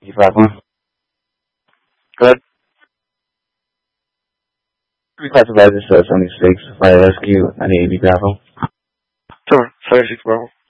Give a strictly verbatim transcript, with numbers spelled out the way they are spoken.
You Bravo. Good. Reclassified as uh, seventy-six, fire rescue, ninety-eight Bravo. Sure, seventy-six Bravo.